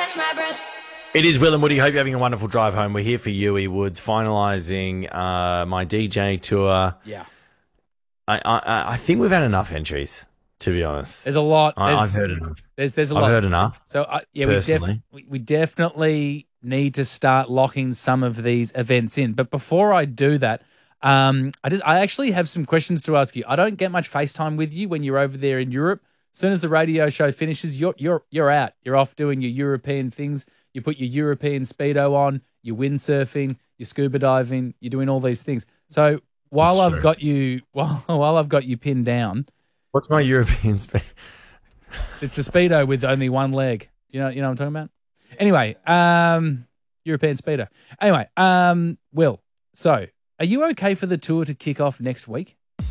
It is Will and Woody. Hope you're having a wonderful drive home. We're here for Yui Woods, finalising my DJ tour. Yeah. I think we've had enough entries, to be honest. There's a lot. I've heard enough. There's a lot. I've heard enough. So, we definitely need to start locking some of these events in. But before I do that, I actually have some questions to ask you. I don't get much FaceTime with you when you're over there in Europe. As soon as the radio show finishes, you're out. You're off doing your European things. You put your European Speedo on, you're windsurfing, you're scuba diving, you're doing all these things. So while I've got you pinned down, what's my European Speedo? It's the Speedo with only one leg. You know what I'm talking about? Anyway, European Speedo. Anyway, Will, so are you okay for the tour to kick off next week?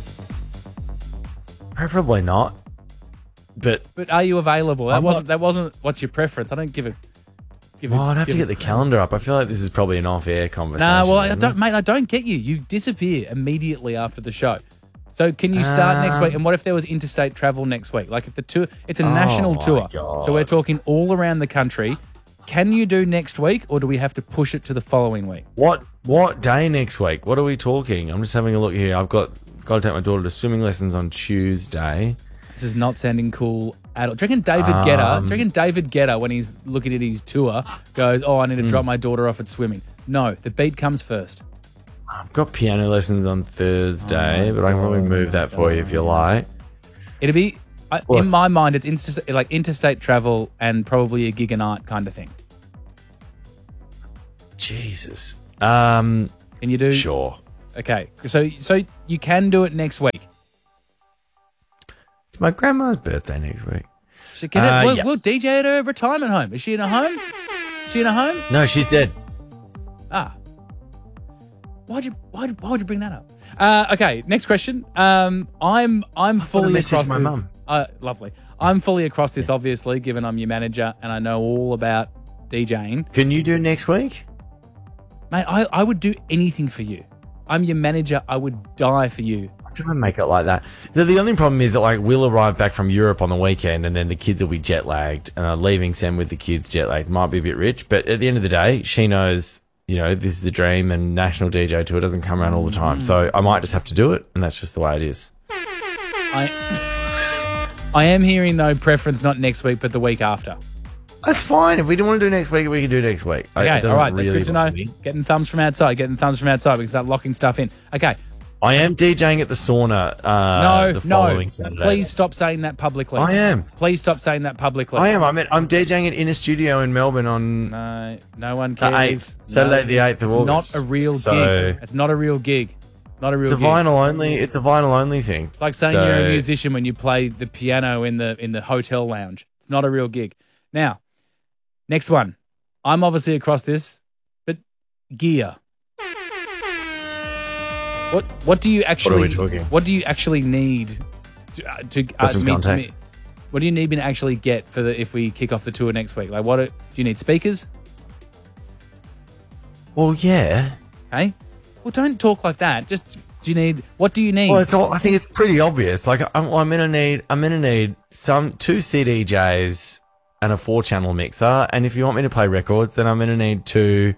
Probably not. But are you available? That wasn't what's your preference. I don't give a. I'd have to get the calendar up. I feel like this is probably an off-air conversation. Nah, well, I don't get you. You disappear immediately after the show. So can you start next week? And what if there was interstate travel next week? Like if the tour, it's a national tour. God. So we're talking all around the country. Can you do next week, or do we have to push it to the following week? What day next week? What are we talking? I'm just having a look here. I've got to take my daughter to swimming lessons on Tuesday. This is not sounding cool at all. Do you reckon David Guetta, when he's looking at his tour, goes, I need to drop my daughter off at swimming? No, the beat comes first. I've got piano lessons on Thursday, but I can probably move that for you if you like. It'll be, in my mind, it's interstate travel and probably a gig a night kind of thing. Jesus. Can you do? Sure. Okay, so you can do it next week. It's my grandma's birthday next week. We'll DJ at her retirement home. Is she in a home? No, she's dead. Ah. Why'd you bring that up? Okay, next question. I'm fully across my this. mum. Lovely. I'm fully across this, obviously, given I'm your manager and I know all about DJing. Can you do next week? Mate, I would do anything for you. I'm your manager. I would die for you. Don't make it like that. The only problem is that we'll arrive back from Europe on the weekend and then the kids will be jet lagged. Leaving Sam with the kids jet lagged might be a bit rich, but at the end of the day, she knows, this is a dream and national DJ tour doesn't come around all the time. So I might just have to do it, and that's just the way it is. I am hearing, though, preference not next week, but the week after. That's fine. If we don't want to do next week, we can do next week. Okay, all right. That's good to know. Getting thumbs from outside. We can start locking stuff in. Okay. I am DJing at the sauna the following Saturday. Please stop saying that publicly. I am. Please stop saying that publicly. I am. I'm DJing it in a studio in Melbourne on... No one cares. Saturday the 8th of August. It's not a real gig. It's not a real gig. It's a vinyl only thing. It's like saying you're a musician when you play the piano in the hotel lounge. It's not a real gig. Now, next one. I'm obviously across this, but gear. What do you actually? What are we talking? What do you actually need to some context? What do you need me to actually get for if we kick off the tour next week? Like, do you need speakers? Well, yeah. Hey, well, don't talk like that. Just what do you need? Well, I think it's pretty obvious. Like, I'm gonna need two CDJs and a 4-channel mixer. And if you want me to play records, then I'm gonna need two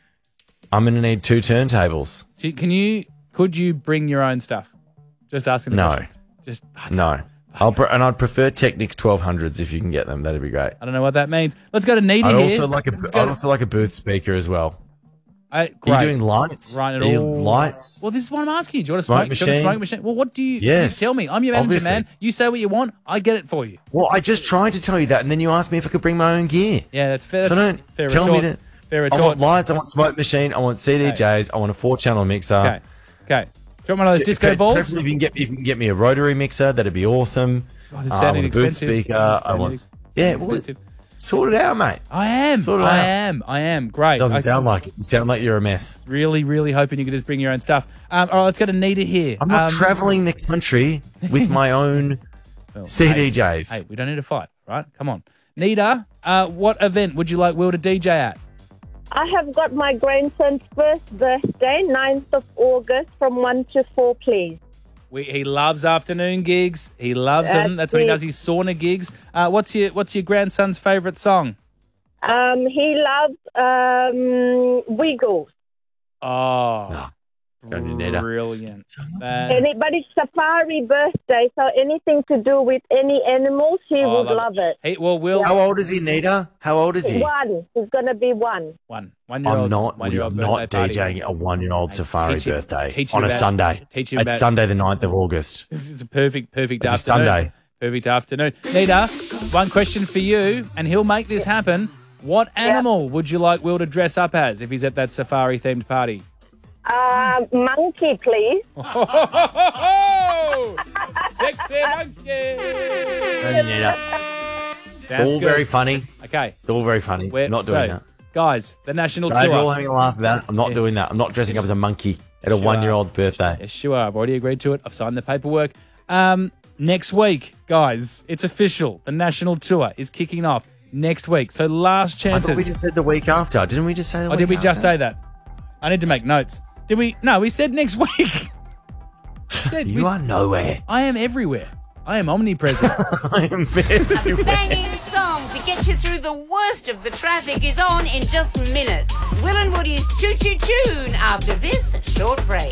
turntables. Could you bring your own stuff? Just asking. No. No. I'd prefer Technics 1200s if you can get them. That'd be great. I don't know what that means. Let's go to Nita I'd here. I'd also like a booth speaker as well. Great. Are you doing lights? Right. Lights? Well, this is what I'm asking you. Do you want a smoke machine? Do you want a smoke machine? Well, what do you... Yes. You tell me. I'm your manager, Obviously. man. You say what you want. I get it for you. Well, I just tried to tell you that, and then you asked me if I could bring my own gear. Yeah, that's fair. So don't fair tell retort. me to... Fair retort. I want lights, I want smoke machine, I want CDJs, I want a 4-channel mixer. Okay. Do you want one of those disco balls? Preferably if you can get me a rotary mixer, that'd be awesome. Oh, this sounding expensive. Booth speaker. Sort it out, mate. I am. Great. Doesn't sound like it. You sound like you're a mess. Really, really hoping you could just bring your own stuff. All right, let's go to Nita here. I'm not travelling the country with my own CDJs. Hey, we don't need to fight, right? Come on. Nita, what event would you like Will to DJ at? I have got my grandson's first birthday, 9th of August, from 1 to 4, please. He loves afternoon gigs. He loves them. That's what he does. His sauna gigs. What's your grandson's favourite song? He loves Wiggles. Oh, Go to Netta. brilliant. But it's Safari birthday, so anything to do with any animals, he Oh, I would love love it. Hey, well, Will, How old is he, Nita? How old is he? One. He's going to be one. one-year-old. I'm not one-year-old DJing birthday party. a 1-year-old Mate, safari teach him- birthday teach him on a about- Sunday. teach him It's about- Sunday the 9th of August. This is a perfect It's a afternoon. Sunday. Perfect afternoon. Nita, one question for you, and he'll make this happen. What animal would you like Will to dress up as if he's at that safari-themed party? Monkey, please. Sexy monkey. Nita. Sounds All good. very funny. Okay. It's all very funny. We're- Not doing that. Guys, the national We're all tour. having a laugh about it. I'm not doing that. I'm not dressing up as a monkey at a 1-year-old's birthday. Yes, sure. I've already agreed to it. I've signed the paperwork. Next week, guys, it's official. The national tour is kicking off next week. So last I thought we chances. just said the week after. Didn't we just say the Oh, week did we just after? say that? I need to make notes. Did we? No, we said next week. You are nowhere. I am everywhere. I am omnipresent. I am very Banging song to get you through the worst of the traffic is on in just minutes. Will and Woody's Choo Choo Tune after this short break.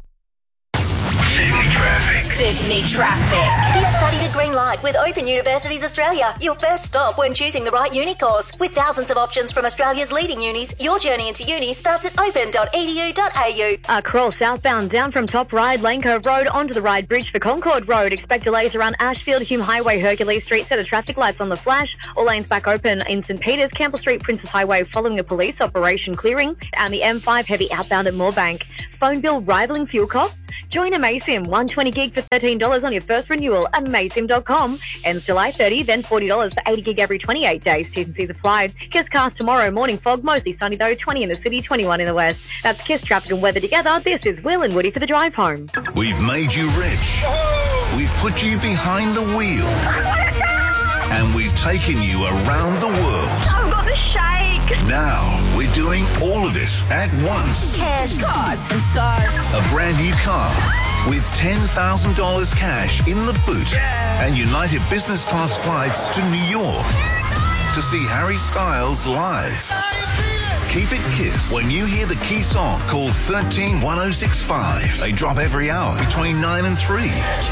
Sydney Traffic. You've studied a green light with Open Universities Australia. Your first stop when choosing the right uni course. With thousands of options from Australia's leading unis, your journey into uni starts at open.edu.au. Crawl southbound down from Top Ryde, Lane Cove Road onto the Ryde Bridge for Concord Road. Expect delays around Ashfield, Hume Highway, Hercules Street. Set of traffic lights on the flash. All lanes back open in St Peters, Campbell Street, Princess Highway following a police operation clearing. And the M5 heavy outbound at Moorebank. Phone bill rivaling fuel costs? Join Amasim, 120 gig for $13 on your first renewal at Amasim.com. Ends July 30, then $40 for 80 gig every 28 days. T's and C's applied. Kiss cast tomorrow. Morning fog, mostly sunny though. 20 in the city, 21 in the west. That's Kiss traffic and weather together. This is Will and Woody for the drive home. We've made you rich. We've put you behind the wheel. And we've taken you around the world. I've got the shake. Now we're doing all of it at once. Cash, cars, and stars. A brand new car with $10,000 cash in the boot and United Business Class flights to New York to see Harry Styles live. Keep it Kiss when you hear the key song called 131065. They drop every hour between 9 and 3.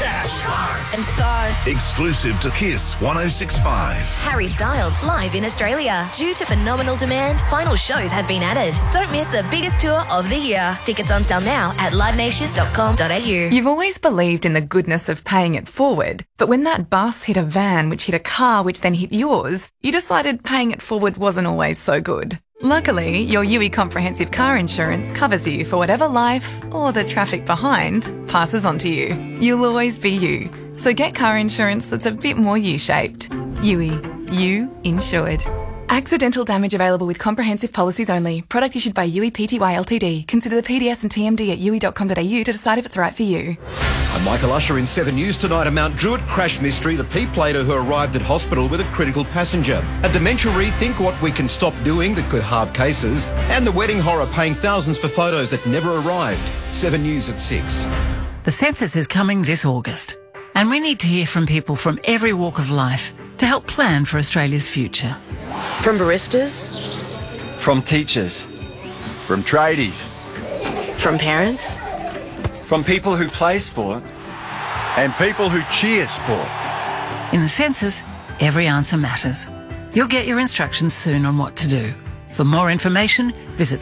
And stars. Exclusive to Kiss 1065. Harry Styles live in Australia. Due to phenomenal demand, final shows have been added. Don't miss the biggest tour of the year. Tickets on sale now at livenation.com.au. You've always believed in the goodness of paying it forward, but when that bus hit a van, which hit a car, which then hit yours, you decided paying it forward wasn't always so good. Luckily, your UE Comprehensive Car Insurance covers you for whatever life, or the traffic behind, passes on to you. You'll always be you. So get car insurance that's a bit more U-shaped. UE. You insured. Accidental damage available with comprehensive policies only. Product issued by UE Pty Ltd. Consider the PDS and TMD at UE.com.au to decide if it's right for you. I'm Michael Usher in 7 News tonight. A Mount Druitt crash mystery. The P-plater who arrived at hospital with a critical passenger. A dementia rethink, what we can stop doing that could halve cases. And the wedding horror, paying thousands for photos that never arrived. 7 News at 6. The census is coming this August, and we need to hear from people from every walk of life to help plan for Australia's future. From baristas, from teachers, from tradies, from parents, from people who play sport, and people who cheer sport. In the census, every answer matters. You'll get your instructions soon on what to do. For more information, visit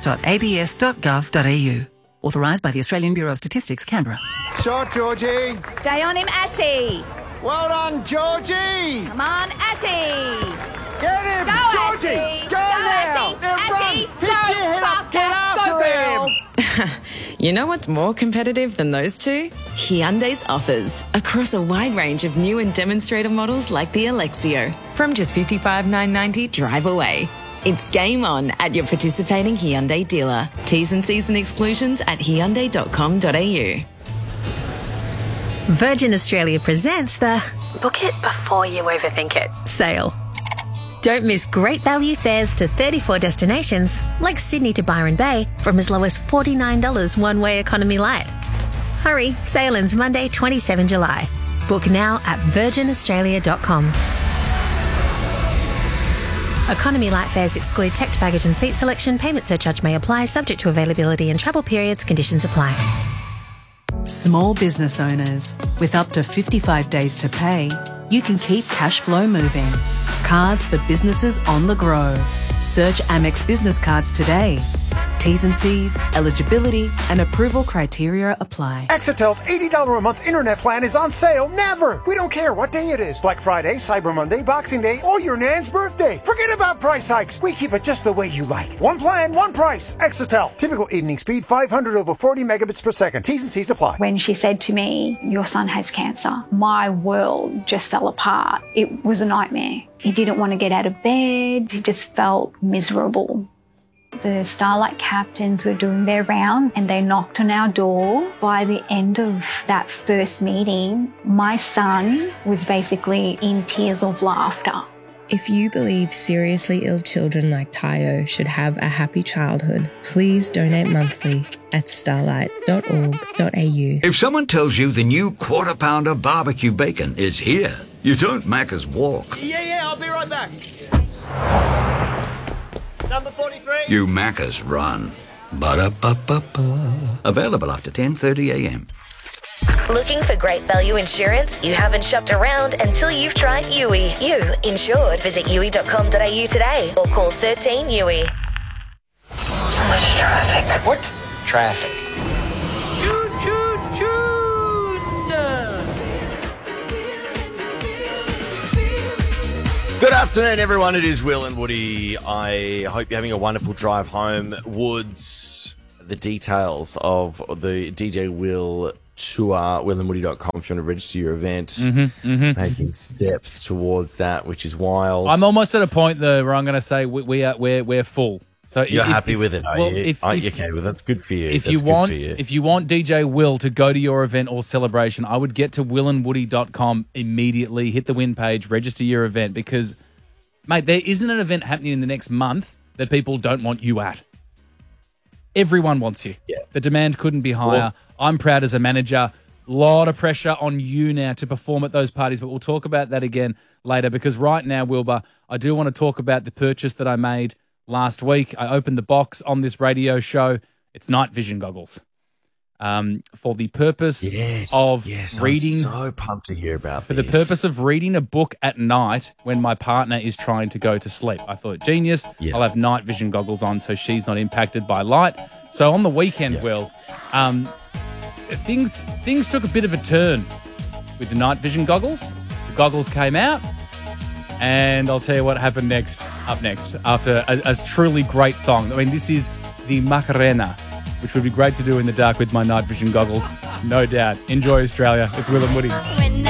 census.abs.gov.au. Authorised by the Australian Bureau of Statistics, Canberra. Shot, Georgie. Stay on him, Ashy. Well done, Georgie. Come on, Ashy. Get him, Go, Georgie. Ashy. Go now. Ashy. Ashy. Pick Go your head up. faster. Get after Go, girl. him. You know what's more competitive than those two? Hyundai's offers across a wide range of new and demonstrator models like the Alexio. From just $55,990 drive away. It's game on at your participating Hyundai dealer. T's and C's and exclusions at hyundai.com.au. Virgin Australia presents the Book it before you overthink it sale. Don't miss great value fares to 34 destinations, like Sydney to Byron Bay, from as low as $49 one-way economy light. Hurry, sale ends Monday, 27 July. Book now at virginaustralia.com. Economy Light fares exclude checked baggage and seat selection. Payment surcharge may apply, subject to availability and travel periods. Conditions apply. Small business owners, with up to 55 days to pay, you can keep cash flow moving. Cards for businesses on the grow. Search Amex Business Cards today. T's and C's, eligibility and approval criteria apply. Exitel's $80 a month internet plan is on sale never. We don't care what day it is. Black Friday, Cyber Monday, Boxing Day, or your nan's birthday. Forget about price hikes. We keep it just the way you like. One plan, one price. Exetel. Typical evening speed 500 over 40 megabits per second. T's and C's apply. When she said to me, your son has cancer, my world just fell apart. It was a nightmare. He didn't want to get out of bed. He just felt miserable. The Starlight captains were doing their round and they knocked on our door. By the end of that first meeting, my son was basically in tears of laughter. If you believe seriously ill children like Tayo should have a happy childhood, please donate monthly at starlight.org.au. If someone tells you the new Quarter Pounder barbecue bacon is here, you don't Macca's walk. Yeah, I'll be right back. Number 43. You Macca's run. Ba-da-ba-ba-ba. Available after 10:30 a.m. Looking for great value insurance? You haven't shopped around until you've tried Yui. You insured. Visit yui.com.au today or call 13 Yui. So much traffic. What? Traffic. Good afternoon, everyone. It is Will and Woody. I hope you're having a wonderful drive home. Woods, the details of the DJ Will tour, willandwoody.com if you want to register your event. Making steps towards that, which is wild. I'm almost at a point, though, where I'm going to say we're full. So you're happy with it, are you? If, okay, well, that's good for you. If you want DJ Will to go to your event or celebration, I would get to willandwoody.com immediately, hit the win page, register your event, because, mate, there isn't an event happening in the next month that people don't want you at. Everyone wants you. Yeah. The demand couldn't be higher. Well, I'm proud as a manager. A lot of pressure on you now to perform at those parties, but we'll talk about that again later, because right now, Wilbur, I do want to talk about the purchase that I made last week. I opened the box on this radio show. It's night vision goggles. For the purpose of reading. I'm so pumped to hear about For the purpose of reading a book at night when my partner is trying to go to sleep. I thought, genius. Yeah. I'll have night vision goggles on so she's not impacted by light. So on the weekend, Will, things took a bit of a turn with the night vision goggles. The goggles came out. And I'll tell you what happened up next, after a truly great song. I mean, this is the Macarena, which would be great to do in the dark with my night vision goggles, no doubt. Enjoy Australia. It's Will and Woody.